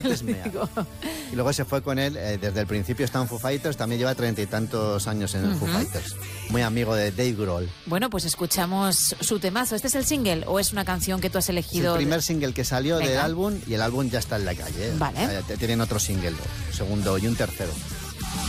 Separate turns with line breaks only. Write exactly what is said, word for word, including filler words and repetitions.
Es mea. Y luego se fue con él, eh, desde el principio está en Foo Fighters, también lleva treinta y tantos años en uh-huh. Foo Fighters. Muy amigo de Dave Grohl.
Bueno, pues escuchamos su temazo. ¿Este es el single o es una canción que tú has elegido?
Es el primer
de...
single que salió Venga. del álbum y el álbum ya está en la calle.
Vale.
Eh, tienen otro single, un segundo y un tercero.